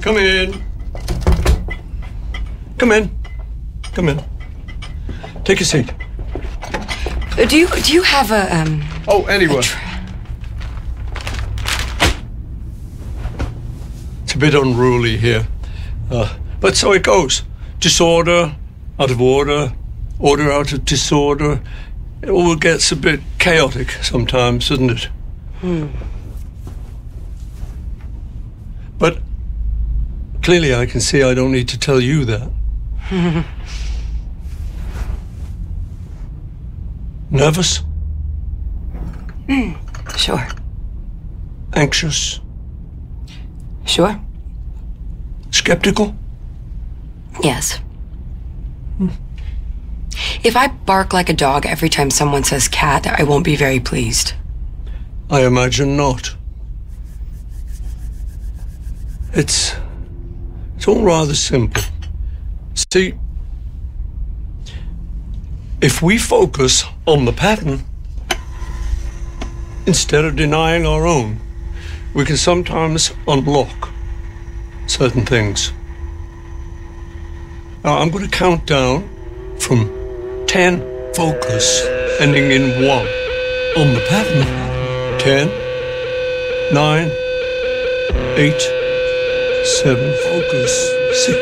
Come in. Come in. Come in. Take a seat. Do you have a Oh, anyway. It's a bit unruly here. But so it goes. Disorder, out of order, order out of disorder. It all gets a bit chaotic sometimes, doesn't it? But clearly I can see I don't need to tell you that. Nervous? Sure. Anxious? Sure. Skeptical? Yes. If I bark like a dog every time someone says cat, I won't be very pleased. I imagine not. It's all rather simple. See, if we focus on the pattern instead of denying our own, we can sometimes unlock certain things. Now, I'm going to count down from 10, focus, ending in 1. On the pattern. 10, 9, 8, 7, focus, 6,